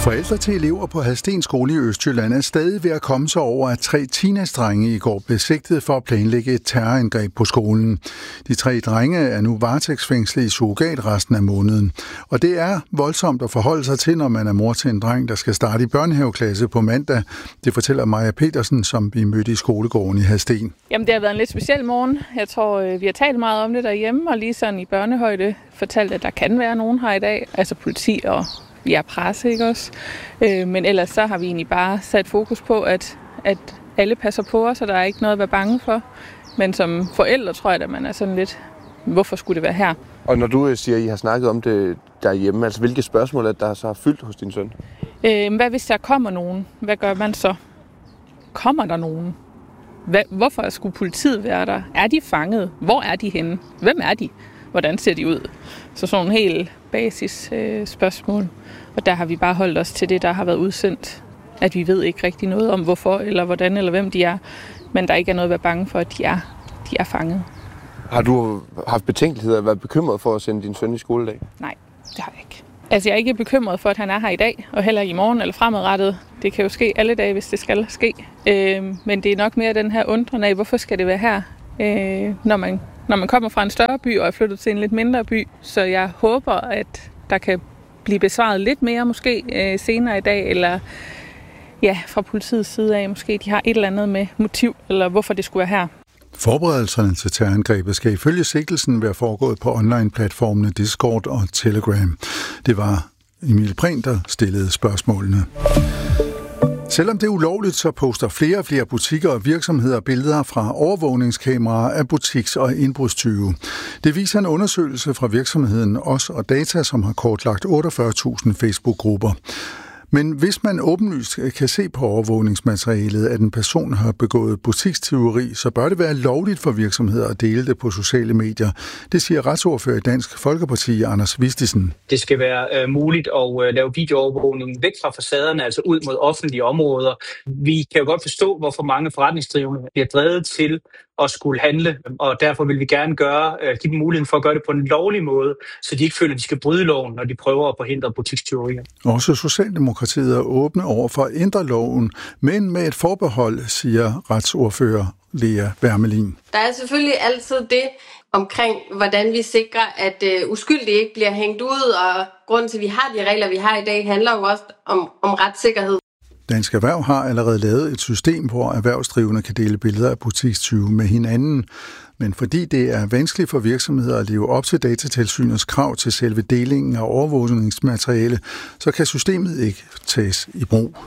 Forældre til elever på Hadsten Skole i Østjylland er stadig ved at komme sig over, at 3 teenage-drenge i går blev sigtet for at planlægge et terrorangreb på skolen. De 3 drenge er nu varetægtsfængslet i surrogat resten af måneden. Og det er voldsomt at forholde sig til, når man er mor til en dreng, der skal starte i børnehaveklasse på mandag. Det fortæller Maja Petersen, som vi mødte i skolegården i Hadsten. Jamen, det har været en lidt speciel morgen. Jeg tror, vi har talt meget om det derhjemme, og lige sådan i børnehøjde fortalt, at der kan være nogen her i dag, altså politi og presse, ikke også? Men ellers så har vi egentlig bare sat fokus på, at alle passer på os, og der er ikke noget at være bange for. Men som forældre tror jeg, at man er sådan lidt, hvorfor skulle det være her? Og når du siger, at I har snakket om det derhjemme, altså hvilke spørgsmål er der så har fyldt hos din søn? Hvad hvis der kommer nogen? Hvad gør man så? Kommer der nogen? Hvorfor skulle politiet være der? Er de fanget? Hvor er de henne? Hvem er de? Hvordan ser de ud? Så sådan nogle helt basis spørgsmål. Og der har vi bare holdt os til det, der har været udsendt. At vi ved ikke rigtig noget om, hvorfor, eller hvordan, eller hvem de er. Men der ikke er noget at være bange for, at de er fanget. Har du haft betænkeligheder at være bekymret for at sende din søn i skole i dag? Nej, det har jeg ikke. Altså, jeg er ikke bekymret for, at han er her i dag, og heller i morgen eller fremadrettet. Det kan jo ske alle dage, hvis det skal ske. Men det er nok mere den her undren af, hvorfor skal det være her, når man kommer fra en større by og er flyttet til en lidt mindre by. Så jeg håber, at der kan blive besvaret lidt mere måske senere i dag, eller ja, fra politiets side af måske de har et eller andet med motiv, eller hvorfor det skulle være her. Forberedelserne til terrorangrebet skal ifølge sigtelsen være foregået på online-platformene Discord og Telegram. Det var Emil Prehn, der stillede spørgsmålene. Selvom det er ulovligt, så poster flere og flere butikker og virksomheder billeder fra overvågningskameraer af butiks- og indbrudstyve. Det viser en undersøgelse fra virksomheden Os og Data, som har kortlagt 48.000 Facebook-grupper. Men hvis man åbenlyst kan se på overvågningsmaterialet, at en person har begået butikstyveri, så bør det være lovligt for virksomheder at dele det på sociale medier. Det siger retsordfører i Dansk Folkeparti, Anders Vistisen. Det skal være muligt at lave videoovervågning væk fra facaderne, altså ud mod offentlige områder. Vi kan jo godt forstå, hvorfor mange forretningsdrivende bliver drevet til at skulle handle, og derfor vil vi gerne give dem muligheden for at gøre det på en lovlig måde, så de ikke føler, at de skal bryde loven, når de prøver at forhindre butikstyverier. Også Socialdemokratiet er åbne over for at ændre loven, men med et forbehold, siger retsordfører Lea Wermelin. Der er selvfølgelig altid det omkring, hvordan vi sikrer, at uskyldige ikke bliver hængt ud, og grunden til, at vi har de regler, vi har i dag, handler jo også om retssikkerhed. Dansk Erhverv har allerede lavet et system, hvor erhvervsdrivende kan dele billeder af butikstyve med hinanden. Men fordi det er vanskeligt for virksomheder at leve op til Datatilsynets krav til selve delingen af overvågningsmateriale, så kan systemet ikke tages i brug.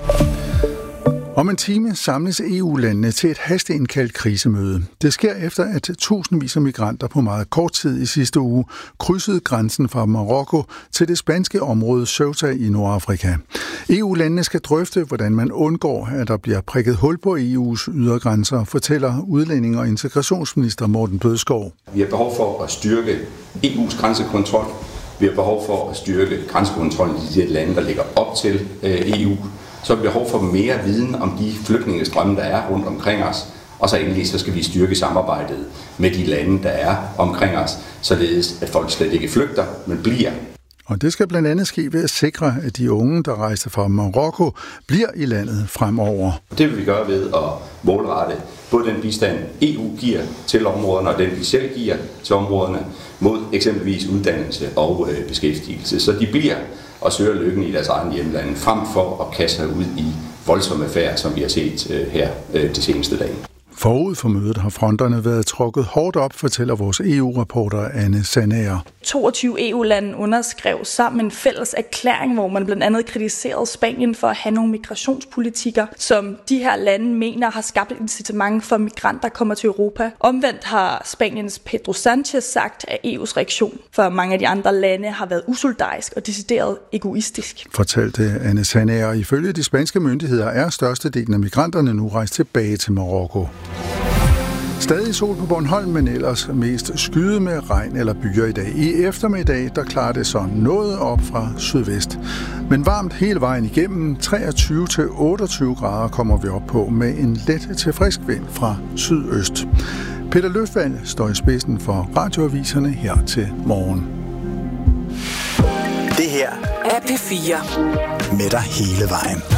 Om en time samles EU-landene til et hasteindkaldt krisemøde. Det sker efter, at tusindvis af migranter på meget kort tid i sidste uge krydsede grænsen fra Marokko til det spanske område Ceuta i Nordafrika. EU-landene skal drøfte, hvordan man undgår, at der bliver prikket hul på EU's ydergrænser, fortæller udlænding- og integrationsminister Morten Bødskov. Vi har behov for at styrke EU's grænsekontrol. Vi har behov for at styrke grænsekontrollen i de lande, der ligger op til EU. Så har vi behov for mere viden om de flygtningestrømme, der er rundt omkring os. Og så endelig så skal vi styrke samarbejdet med de lande, der er omkring os, således at folk slet ikke flygter, men bliver. Og det skal blandt andet ske ved at sikre, at de unge, der rejser fra Marokko, bliver i landet fremover. Det vil vi gøre ved at målrette både den bistand, EU giver til områderne, og den vi selv giver til områderne, mod eksempelvis uddannelse og beskæftigelse. Så de bliver og søger lykken i deres egen hjemland, frem for at kaste sig ud i voldsomme affærer, som vi har set her de seneste dage. Forud for mødet har fronterne været trukket hårdt op, fortæller vores EU-reporter Anne Sandager. 22 EU-lande underskrev sammen en fælles erklæring, hvor man blandt andet kritiserede Spanien for at have nogle migrationspolitikker, som de her lande mener har skabt et incitament for migranter, der kommer til Europa. Omvendt har Spaniens Pedro Sánchez sagt, at EU's reaktion for mange af de andre lande har været usolidarisk og decideret egoistisk. Fortalte Anne Sandager. Ifølge de spanske myndigheder er størstedelen af migranterne nu rejst tilbage til Marokko. Stadig sol på Bornholm, men ellers mest skyde med regn eller byer i dag. I eftermiddag, der klarer det så noget op fra sydvest. Men varmt hele vejen igennem, 23-28 grader kommer vi op på med en let til frisk vind fra sydøst. Peter Løfvald står i spidsen for radioaviserne her til morgen. Det her af P4. Med dig hele vejen.